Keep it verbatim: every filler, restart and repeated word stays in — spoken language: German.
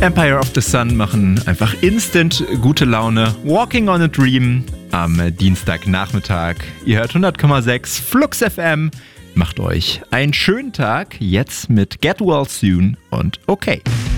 Empire of the Sun machen einfach instant gute Laune. Walking on a Dream am Dienstagnachmittag. Ihr hört hundert Komma sechs Flux F M. Macht euch einen schönen Tag jetzt mit Get Well Soon und Okay.